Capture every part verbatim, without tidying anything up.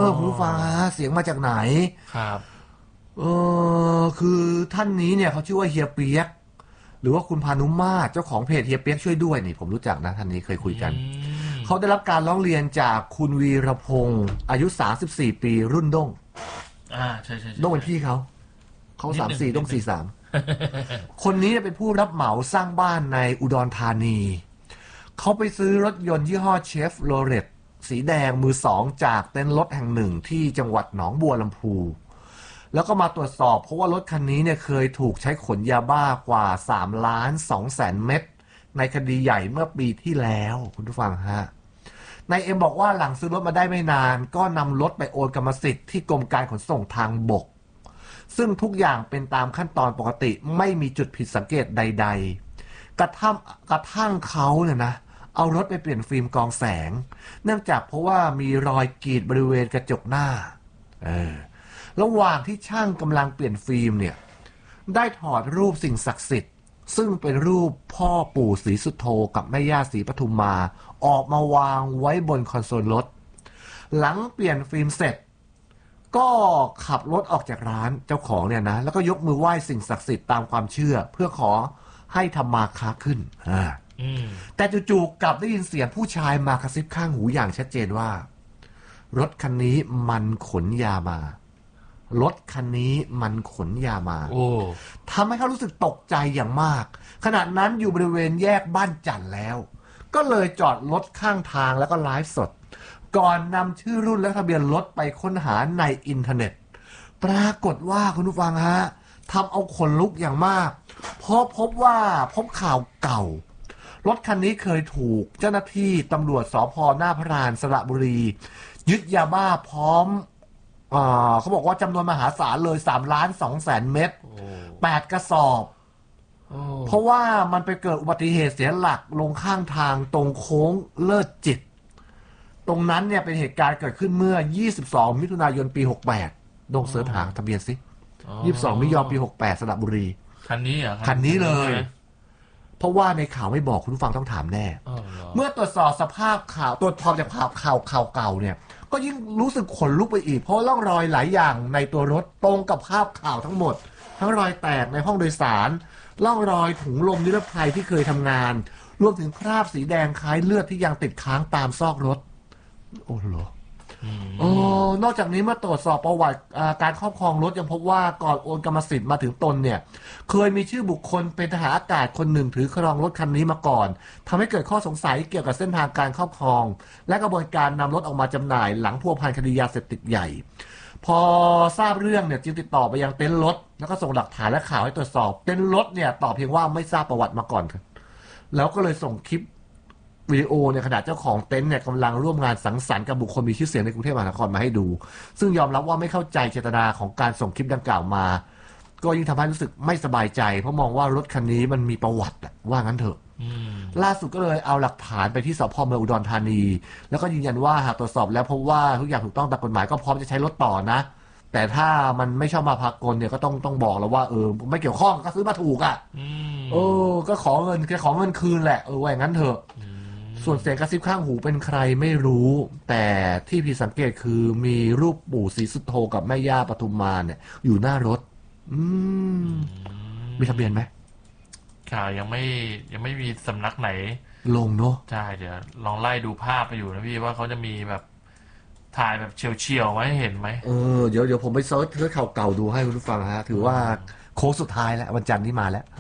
อคุณผู้ฟังฮะเสียงมาจากไหนครับเออคือท่านนี้เนี่ยเขาชื่อว่าเฮียเปียกหรือว่าคุณพานุมาตรเจ้าของเพจเฮียเปียกช่วยด้วยนี่ผมรู้จักนะท่านนี้เคยคุยกันเขาได้รับการร้องเรียนจากคุณวีรพงศ์อายุสามสิบสี่ปีรุ่นด้งอ่าใช่ใช่ด้งเป็นพี่เขาเขาสามสี่ด้งสี่สามคนนี้เป็นผู้รับเหมาสร้างบ้านในอุดรธานีเขาไปซื้อรถยนต์ยี่ห้อเชฟโรเลตสีแดงมือสองจากเต็นท์รถแห่งหนึ่งที่จังหวัดหนองบัวลำพูแล้วก็มาตรวจสอบเพราะว่ารถคันนี้เนี่ยเคยถูกใช้ขนยาบ้ากว่าสามล้านสองแสนเม็ดในคดีใหญ่เมื่อปีที่แล้วคุณผู้ฟังฮะนายเอ็มบอกว่าหลังซื้อรถมาได้ไม่นานก็นำรถไปโอนกรรมสิทธิ์ที่กรมการขนส่งทางบกซึ่งทุกอย่างเป็นตามขั้นตอนปกติไม่มีจุดผิดสังเกตใดๆกระทั่งกระทั่งเขาเนี่ยนะเอารถไปเปลี่ยนฟิล์มกรองแสงเนื่องจากเพราะว่ามีรอยกรีดบริเวณกระจกหน้าเออระหว่างที่ช่างกำลังเปลี่ยนฟิล์มเนี่ยได้ถอดรูปสิ่งศักดิ์สิทธิ์ซึ่งเป็นรูปพ่อปู่ศรีสุโธกับแม่ย่าศรีปทุมมาออกมาวางไว้บนคอนโซลรถหลังเปลี่ยนฟิล์มเสร็จก็ขับรถออกจากร้านเจ้าของเนี่ยนะแล้วก็ยกมือไหว้สิ่งศักดิ์สิทธิ์ตามความเชื่อเพื่อขอให้ทำมาค้าขึ้นอ่าแต่จู่ๆกลับได้ยินเสียงผู้ชายมากระซิบข้างหูอย่างชัดเจนว่ารถคันนี้มันขนยามารถคันนี้มันขนยามาทำให้เขารู้สึกตกใจอย่างมากขณะนั้นอยู่บริเวณแยกบ้านจันทร์แล้วก็เลยจอดรถข้างทางแล้วก็ไลฟ์สดก่อนนำชื่อรุ่นและทะเบียนรถไปค้นหาในอินเทอร์เน็ตปรากฏว่าคุณผู้ฟังฮะทำเอาขนลุกอย่างมากเพราะพบว่าพบข่าวเก่ารถคันนี้เคยถูกเจ้าหน้าที่ตำรวจสภ.หน้าพระรานสระบุรียึดยาบ้าพร้อมเขาบอกว่าจำนวนมหาศาลเลยสามล้านสองแสนเม็ดแปดกระสอบเพราะว่ามันไปเกิดอุบัติเหตุเสียหลักลงข้างทางตรงโค้งเลิศจิตตรงนั้นเนี่ยเป็นเหตุการณ์เกิดขึ้นเมื่อยี่สิบสองมิถุนายนปีหกสิบแปดดงเสิร์ชหาทะเบียนสิยี่สิบสองมิถุนายนปีหกสิบแปดสระบุรีคันนี้เหรอคันนี้เลยเพราะว่าในข่าวไม่บอกคุณผู้ฟังต้องถามแน่เมื่อตรวจสอบสภาพข่าวตรวจสอบจากข่าวข่าวข่าวเก่าเนี่ยก็ยิ่งรู้สึกขนลุกไปอีกเพราะร่องรอยหลายอย่างในตัวรถตรงกับภาพข่าวทั้งหมดทั้งรอยแตกในห้องโดยสารร่องรอยถุงลมนิรภัยที่เคยทำงานรวมถึงคราบสีแดงคล้ายเลือดที่ยังติดค้างตามซอกรถโอ้โหโอ้นอกจากนี้เมื่อตรวจสอบประวัติการครอบครองรถยังพบว่าก่อนโอนกรรมสิทธิ์มาถึงตนเนี่ยเคยมีชื่อบุคคลเป็นทหารอากาศคนหนึ่งถือครองรถคันนี้มาก่อนทำให้เกิดข้อสงสัยเกี่ยวกับเส้นทางการครอบครองและกระบวนการนำรถออกมาจำหน่ายหลังพัวพันคดียาเสพติดใหญ่พอทราบเรื่องเนี่ยจึงติดต่อไปยังเต็นท์รถแล้วก็ส่งหลักฐานและข่าวให้ตรวจสอบเต็นท์รถเนี่ยตอบเพียงว่าไม่ทราบประวัติมาก่อนครับแล้วก็เลยส่งคลิปวิดีโอเนี่ยขณะเจ้าของเต็นท์เนี่ยกำลังร่วมงานสังสรรค์กับบุคคลมีชื่อเสียงในกรุงเทพมหานครมาให้ดูซึ่งยอมรับว่าไม่เข้าใจเจตนาของการส่งคลิปดังกล่าวมาก็ยิ่งทำให้รู้สึกไม่สบายใจเพราะมองว่ารถคันนี้มันมีประวัติว่างั้นเถอะล่าสุดก็เลยเอาหลักฐานไปที่สภ.เมืองอุดรธานีแล้วก็ยืนยันว่าหากตรวจสอบแล้วพบว่าทุกอย่างถูกต้องตามกฎหมายก็พร้อมจะใช้รถต่อนะแต่ถ้ามันไม่ชอบมาพากลเนี่ยก็ต้องต้องบอกแล้วว่าเออไม่เกี่ยวข้องก็ซื้อมาถูกอ่ะเออก็ขอเงินแค่ขอเงินคืนแหละเออว่าอย่างนั้นเถอะส่วนเสียงกระซิบข้างหูเป็นใครไม่รู้แต่ที่ผิดสังเกตคือมีรูปปู่ศรีสุโธกับแม่ย่าปทุมมาเนี่ยอยู่หน้ารถอืมมีทะเบียนไหมข่าวยังไม่ยังไม่มีสำนักไหนลงเนาะใช่เดี๋ยวลองไล่ดูภาพไปอยู่นะพี่ว่าเขาจะมีแบบถ่ายแบบเฉียวๆไว้เห็นไหมเออเดี๋ยวเดี๋ยวผมไปเซิร์ชเรื่องข่าวเก่าดูให้คุณผู้ฟังฮะถือว่าโค้งสุดท้ายแล้ววันจันทร์นี้มาแล้ว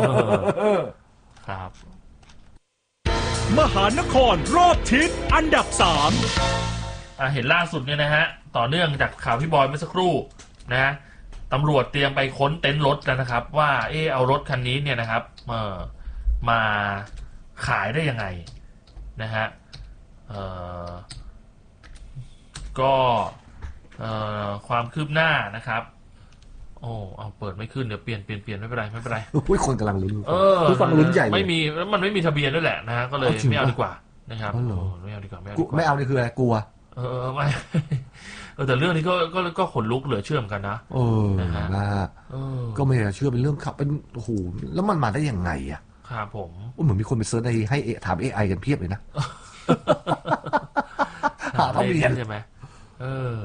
ครับมหานครรอบทิศอันดับสามเห็นล่าสุดเนี่ยนะฮะต่อเนื่องจากข่าวพี่บอยเมื่อสักครู่นะตำรวจเตรียมไปค้นเต็นท์รถแล้วนะครับว่าเออเอารถคันนี้เนี่ยนะครับเออมาขายได้ยังไงนะฮะเออก็เอ่อความคืบหน้านะครับโอ้เอาเปิดไม่ขึ้นเดี๋ยวเปลี่ยนเปลี่ยนเปลี่ยนไม่เป็นไรไม่เป็นไรอุ้ยคนกำลังลุ้นเออผู้ฟังลุ้นใหญ่เลยไม่มีแล้วมันไม่มีทะเบียนด้วยแหละนะฮะก็เลยไม่เอาดีกว่านะครับไม่เอาดีกว่าไม่เอาดีกว่าไม่เอานี่คืออะไรกลัวเออไม่เออแต่เรื่องนี้ก็ก็ก็ขนลุกเหลือเชื่อมกันนะเออนะฮะก็ไม่เชื่อเป็นเรื่องขับเป็นโอ้โหแล้วมันมาได้ยังไงอ่ะครับผมเหมือนมีคนไปเซิร์ชในให้ถาม เอ ไอ กันเพียบเลยนะหาทะเบียนใช่ไหมเออ